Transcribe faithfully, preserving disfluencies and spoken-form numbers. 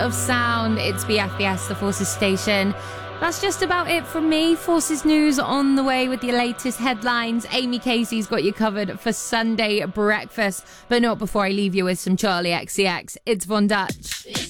of sound. It's B F B S, the Forces station. That's just about it from me. Forces News on the way with your latest headlines. Amy Casey's got you covered for Sunday breakfast, but not before I leave you with some Charlie X C X. It's Von Dutch.